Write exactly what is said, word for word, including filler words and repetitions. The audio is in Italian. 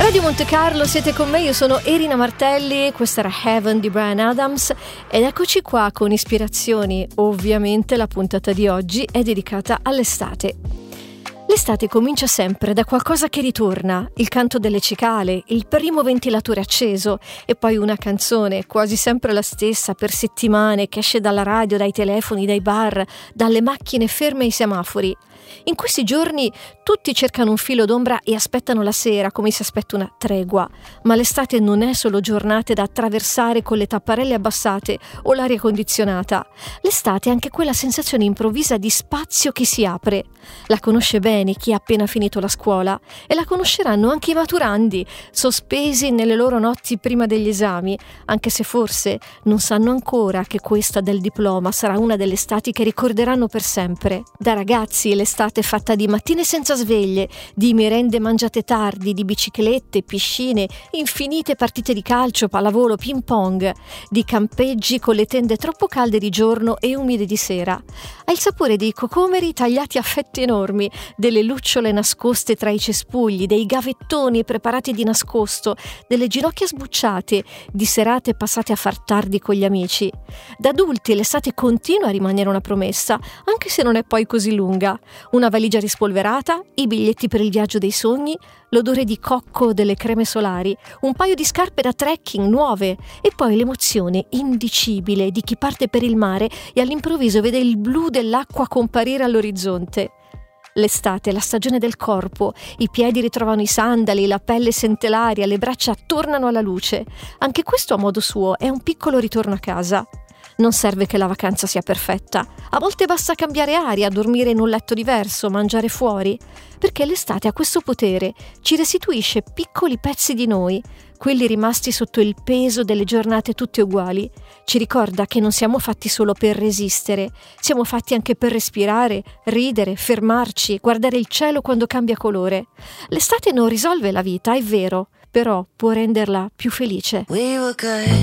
Radio Monte Carlo, siete con me, io sono Erina Martelli, questa era Heaven di Bryan Adams ed eccoci qua con ispirazioni. Ovviamente la puntata di oggi è dedicata all'estate. L'estate comincia sempre da qualcosa che ritorna, il canto delle cicale, il primo ventilatore acceso e poi una canzone, quasi sempre la stessa, per settimane, che esce dalla radio, dai telefoni, dai bar, dalle macchine ferme ai semafori. In questi giorni tutti cercano un filo d'ombra e aspettano la sera come si aspetta una tregua, ma l'estate non è solo giornate da attraversare con le tapparelle abbassate o l'aria condizionata. L'estate è anche quella sensazione improvvisa di spazio che si apre. La conosce bene chi ha appena finito la scuola e la conosceranno anche i maturandi, sospesi nelle loro notti prima degli esami, anche se forse non sanno ancora che questa del diploma sarà una delle estati che ricorderanno per sempre. Da ragazzi l'estate è fatta di mattine senza sveglie, di merende mangiate tardi, di biciclette, piscine, infinite partite di calcio, pallavolo, ping pong, di campeggi con le tende troppo calde di giorno e umide di sera. Ha il sapore dei cocomeri tagliati a fette enormi, delle lucciole nascoste tra i cespugli, dei gavettoni preparati di nascosto, delle ginocchia sbucciate, di serate passate a far tardi con gli amici. Da adulti l'estate continua a rimanere una promessa, anche se non è poi così lunga. Una valigia rispolverata, i biglietti per il viaggio dei sogni, l'odore di cocco delle creme solari, un paio di scarpe da trekking nuove e poi l'emozione indicibile di chi parte per il mare e all'improvviso vede il blu dell'acqua comparire all'orizzonte. L'estate è la stagione del corpo, i piedi ritrovano i sandali, la pelle sente l'aria, le braccia tornano alla luce. Anche questo a modo suo è un piccolo ritorno a casa. Non serve che la vacanza sia perfetta, a volte basta cambiare aria, dormire in un letto diverso, mangiare fuori, perché l'estate ha questo potere, ci restituisce piccoli pezzi di noi, quelli rimasti sotto il peso delle giornate tutte uguali, ci ricorda che non siamo fatti solo per resistere, siamo fatti anche per respirare, ridere, fermarci, guardare il cielo quando cambia colore. L'estate non risolve la vita, è vero, però può renderla più felice. We were good.